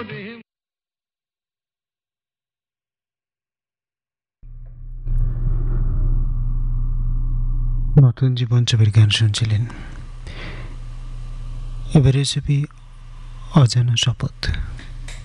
নতুন জীবন ছবির গান শুনছিলেন। এবারে ছবি অজানা শপথ।